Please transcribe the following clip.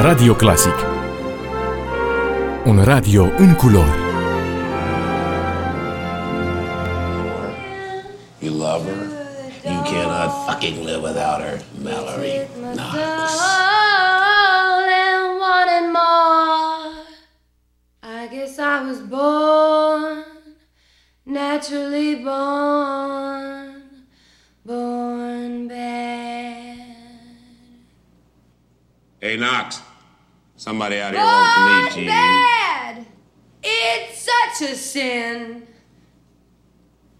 Radio Clasic. Un radio în culori. You love her? You cannot fucking live without her, Mallory Knox. And wanted more. I guess I was born, naturally born bad. Hey, Knox. Somebody out here wants to meet you. Bad! It's such a sin